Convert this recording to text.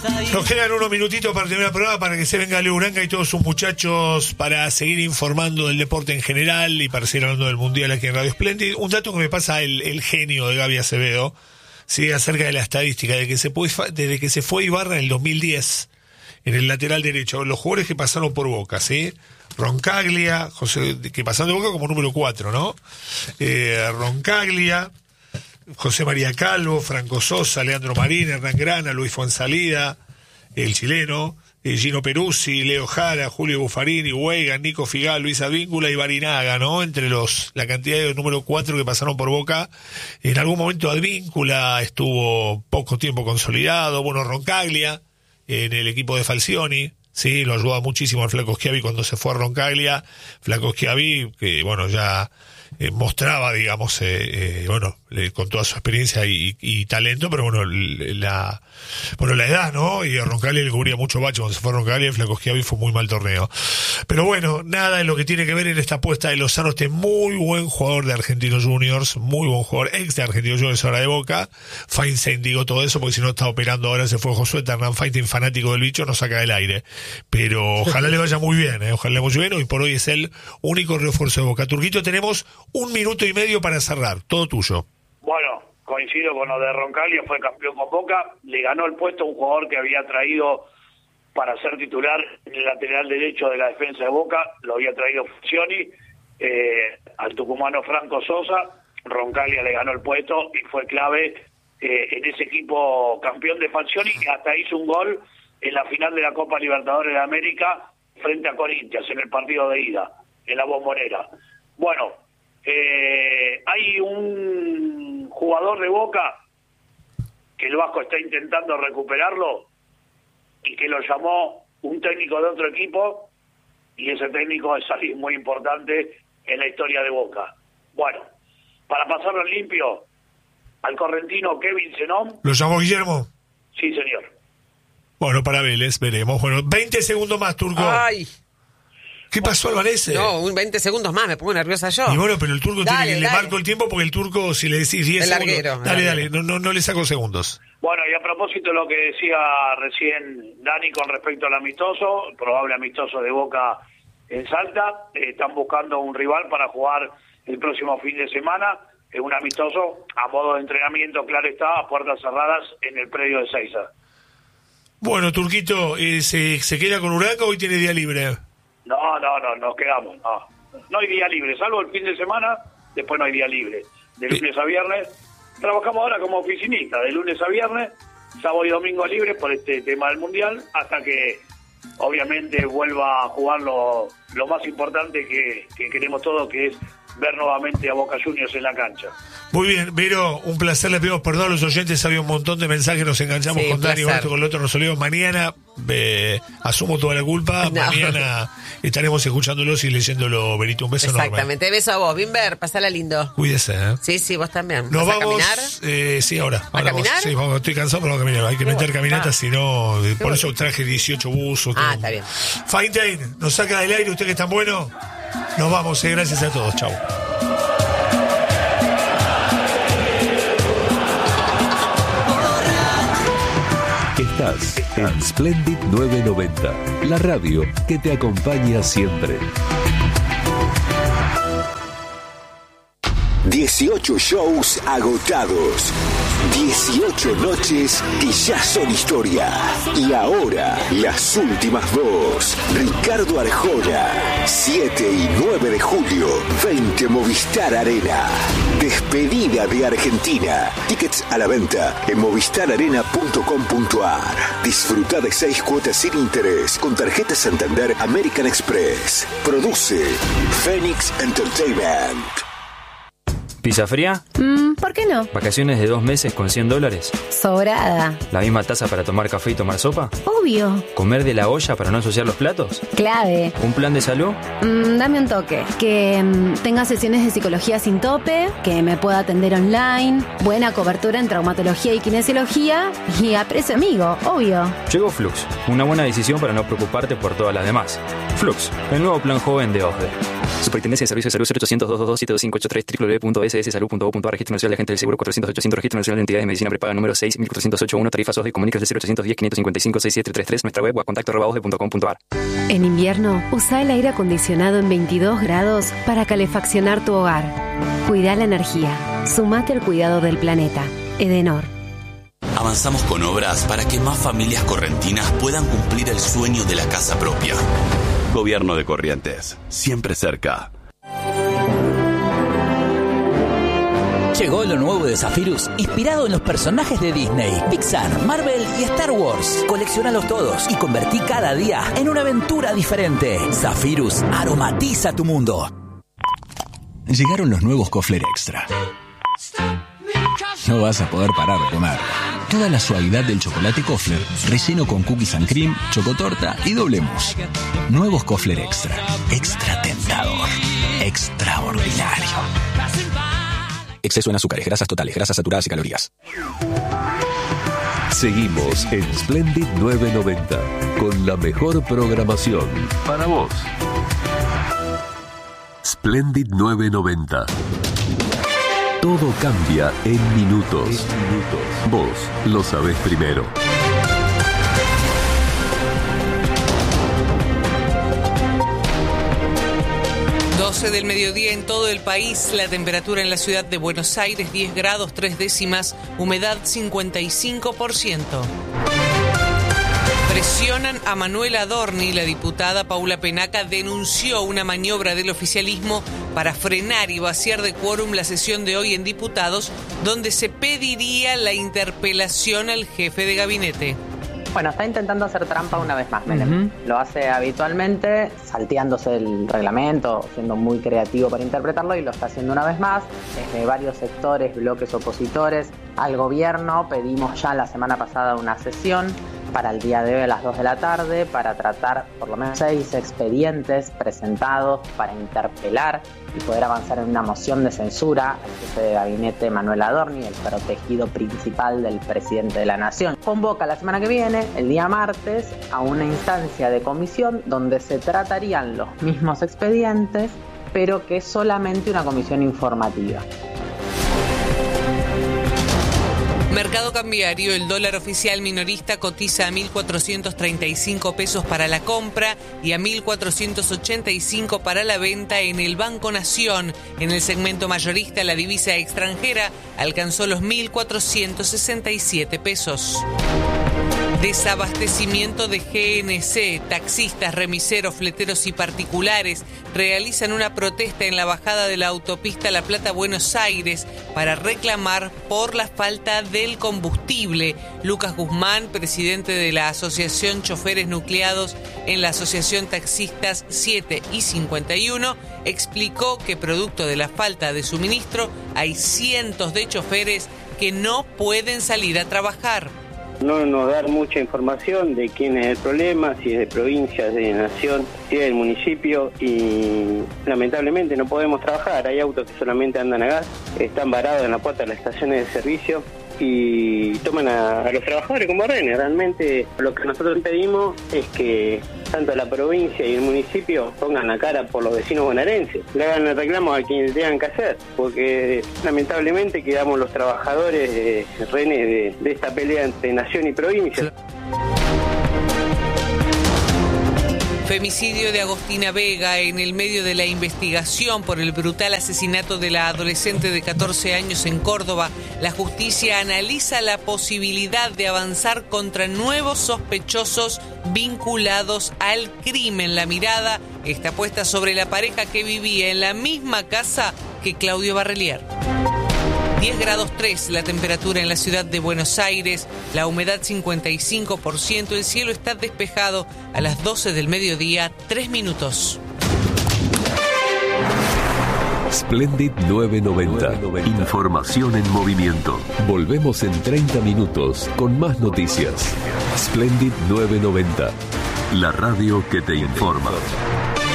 Nos quedan unos minutitos para terminar el programa, para que se venga Leo Uranga y todos sus muchachos para seguir informando del deporte en general y para seguir hablando del Mundial aquí en Radio Splendid. Un dato que me pasa el genio de Gaby Acevedo, ¿sí? Acerca de la estadística, desde que se fue Ibarra en el 2010, en el lateral derecho, los jugadores que pasaron por Boca, ¿sí? Roncaglia, José, que pasaron de Boca como número 4, ¿no? Roncaglia, José María Calvo, Franco Sosa, Leandro Marín, Hernán Grana, Luis Fuenzalida, el chileno, Gino Peruzzi, Leo Jara, Julio Buffarini, Weigan, Nico Figal, Luis Advíncula y Barinaga, ¿no? Entre la cantidad de número 4 que pasaron por Boca. En algún momento Advíncula estuvo poco tiempo consolidado. Bueno, Roncaglia en el equipo de Falcioni, sí, lo ayuda muchísimo al Flaco Schiavi cuando se fue a Roncaglia. Flaco Schiavi, que bueno, ya mostraba, digamos, con toda su experiencia y talento, pero bueno, la edad, ¿no? Y a Roncaglia le cubría mucho bacho cuando se fue a Roncaglia. El Flaco Schiavi fue muy mal torneo. Pero bueno, nada en lo que tiene que ver en esta apuesta de Lozano, este muy buen jugador de Argentinos Juniors, muy buen jugador, ex de Argentinos Juniors, ahora de Boca. Feinstein digo todo eso porque si no está operando ahora, se fue Josué Hernán Feinstein, fanático del bicho, nos saca del aire. Pero ojalá le vaya muy bien, ojalá le vaya muy bien. Hoy por hoy es el único refuerzo de Boca. Turquito, tenemos 1 minuto y medio para cerrar, todo tuyo. Bueno, coincido con lo de Roncaglia, fue campeón con Boca, le ganó el puesto a un jugador que había traído para ser titular en el lateral derecho de la defensa de Boca, lo había traído Falcioni, al tucumano Franco Sosa. Roncaglia le ganó el puesto y fue clave en ese equipo campeón de Falcioni, que hasta hizo un gol en la final de la Copa Libertadores de América frente a Corinthians en el partido de ida, en la Bombonera. Bueno, hay un jugador de Boca que el Vasco está intentando recuperarlo y que lo llamó un técnico de otro equipo, y ese técnico es alguien muy importante en la historia de Boca. Bueno, para pasarlo en limpio, al correntino Kevin Zenón. ¿Lo llamó Guillermo? Sí, señor. Bueno, para Vélez, veremos. Bueno, 20 segundos más, Turco. ¡Ay! ¿Qué pasó, Alvarez? No, un 20 segundos más, me pongo nerviosa yo. Y bueno, pero el Turco dale, le marco el tiempo, porque el Turco, si le decís 10 segundos... Larguero, dale, no le saco segundos. Bueno, y a propósito de lo que decía recién Dani con respecto al amistoso, probable amistoso de Boca en Salta, están buscando un rival para jugar el próximo fin de semana, un amistoso a modo de entrenamiento, claro está, a puertas cerradas en el predio de Seiza. Bueno, Turquito, ¿se queda con Uranga o hoy tiene día libre? No, nos quedamos, no hay día libre, salvo el fin de semana, después no hay día libre, de lunes a viernes. Trabajamos ahora como oficinista, de lunes a viernes, sábado y domingo libre por este tema del Mundial, hasta que obviamente vuelva a jugar lo más importante que queremos todos, que es ver nuevamente a Boca Juniors en la cancha. Muy bien, Vero, un placer, le pedimos perdón a los oyentes, había un montón de mensajes, nos enganchamos con Dani, con esto, con lo otro, nos olvidamos. Mañana asumo toda la culpa, mañana estaremos escuchándolos y leyéndolo, Berito, un beso enorme. Exactamente, beso a vos, Bimber, pasala lindo. Cuídese, Sí, vos también. ¿Nos ¿Vas vamos? a caminar? Sí, ahora. ¿A caminar? Sí, estoy cansado, pero vamos a caminar, hay que meter caminatas, si no, por eso traje 18 buzos. Está bien. Feinstein, nos saca del aire, usted que es tan bueno, nos vamos, gracias a todos, chau. Estás en Splendid 990, la radio que te acompaña siempre. 18 shows agotados, 18 noches que ya son historia. Y ahora, las últimas dos. Ricardo Arjona, 7 y 9 de julio, 20 Movistar Arena. Despedida de Argentina. Tickets a la venta en movistararena.com.ar. Disfruta de 6 cuotas sin interés con tarjeta Santander American Express. Produce Phoenix Entertainment. ¿Pizza fría? ¿Por qué no? ¿Vacaciones de 2 meses con $100? Sobrada. ¿La misma taza para tomar café y tomar sopa? Obvio. ¿Comer de la olla para no ensuciar los platos? Clave. ¿Un plan de salud? Dame un toque. Que tenga sesiones de psicología sin tope, que me pueda atender online, buena cobertura en traumatología y kinesiología y a precio amigo, obvio. Llegó Flux, una buena decisión para no preocuparte por todas las demás. Flux, el nuevo plan joven de OSDE. Superintendencia de Servicios de Salud 0800-222-72583 www.sssalud.gov.ar. Registro Nacional de Agentes del Seguro 400-800. Registro Nacional de Entidades de Medicina Prepaga número 6 1408-1. Tarifas OSDE. Comuníquese 0810-555-6733. Nuestra web o a contacto@osde.com.ar. En invierno, usa el aire acondicionado en 22 grados para calefaccionar tu hogar. Cuida la energía. Sumate al cuidado del planeta. Edenor. Avanzamos con obras para que más familias correntinas puedan cumplir el sueño de la casa propia. Gobierno de Corrientes, siempre cerca. Llegó lo nuevo de Zephyrus, inspirado en los personajes de Disney, Pixar, Marvel y Star Wars. Colecciónalos todos y convertí cada día en una aventura diferente. Zephyrus aromatiza tu mundo. Llegaron los nuevos Kofler Extra. No vas a poder parar de comer. Toda la suavidad del chocolate Kofler, relleno con cookies and cream, chocotorta y doble mousse. Nuevos Kofler Extra. Extra tentador. Extraordinario. Exceso en azúcares, grasas totales, grasas saturadas y calorías. Seguimos en Splendid 990 con la mejor programación para vos. Splendid 990. Todo cambia en minutos. Vos lo sabés primero. Del mediodía en todo el país, la temperatura en la ciudad de Buenos Aires 10 grados 3 décimas, humedad 55%. Presionan a Manuela Adorni. La diputada Paula Penaca denunció una maniobra del oficialismo para frenar y vaciar de quórum la sesión de hoy en diputados, donde se pediría la interpelación al jefe de gabinete. Bueno, está intentando hacer trampa una vez más, Menem. Lo hace habitualmente, salteándose el reglamento, siendo muy creativo para interpretarlo, y lo está haciendo una vez más. Desde varios sectores, bloques opositores al gobierno, pedimos ya la semana pasada una sesión para el día de hoy a las 2 de la tarde para tratar por lo menos 6 expedientes presentados para interpelar y poder avanzar en una moción de censura al jefe de gabinete Manuel Adorni, el protegido principal del presidente de la Nación. Convoca la semana que viene, el día martes, a una instancia de comisión donde se tratarían los mismos expedientes, pero que es solamente una comisión informativa. Mercado cambiario, el dólar oficial minorista cotiza a 1.435 pesos para la compra y a 1.485 para la venta en el Banco Nación. En el segmento mayorista, la divisa extranjera alcanzó los 1.467 pesos. Desabastecimiento de GNC. Taxistas, remiseros, fleteros y particulares realizan una protesta en la bajada de la autopista La Plata-Buenos Aires para reclamar por la falta del combustible. Lucas Guzmán, presidente de la Asociación Choferes Nucleados en la Asociación Taxistas 7 y 51, explicó que producto de la falta de suministro hay cientos de choferes que no pueden salir a trabajar. No nos dan mucha información de quién es el problema, si es de provincia, de nación, si es del municipio, y lamentablemente no podemos trabajar. Hay autos que solamente andan a gas, están varados en la puerta de las estaciones de servicio y toman a los trabajadores como rehenes. Realmente lo que nosotros pedimos es que tanto la provincia y el municipio pongan la cara por los vecinos bonaerenses, le hagan el reclamo a quienes tengan que hacer, porque lamentablemente quedamos los trabajadores rehenes de esta pelea entre nación y provincia. Femicidio de Agostina Vega. En el medio de la investigación por el brutal asesinato de la adolescente de 14 años en Córdoba, la justicia analiza la posibilidad de avanzar contra nuevos sospechosos vinculados al crimen. La mirada está puesta sobre la pareja que vivía en la misma casa que Claudio Barrelier. 10 grados 3 la temperatura en la ciudad de Buenos Aires, la humedad 55%, el cielo está despejado a las 12 del mediodía, 3 minutos. Splendid 990. Información en movimiento. Volvemos en 30 minutos con más noticias. Splendid 990. La radio que te informa.